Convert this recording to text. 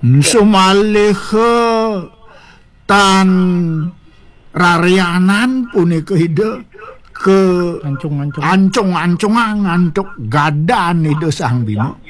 Sumalih tan rarianan punika ide ke ancung-ancungan ngantuk gadan ide Sang Bima.